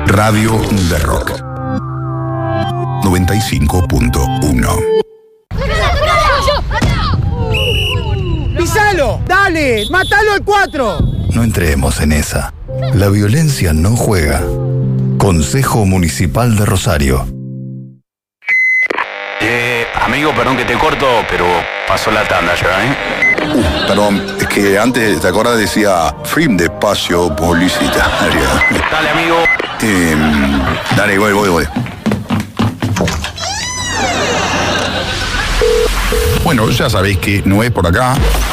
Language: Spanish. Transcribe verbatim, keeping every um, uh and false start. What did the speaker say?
Radio de Rock noventa y cinco punto uno. ¡Pisalo! ¡Dale! ¡Mátalo al cuatro! No entremos en esa. La violencia no juega. Consejo Municipal de Rosario. Eh, amigo, perdón que te corto, pero pasó la tanda ya, ¿eh? Uh, perdón, es que antes, ¿te acuerdas? Decía film de espacio publicitario. Dale, amigo. Eh, dale, voy, voy, voy. Bueno, ya sabéis que no es por acá.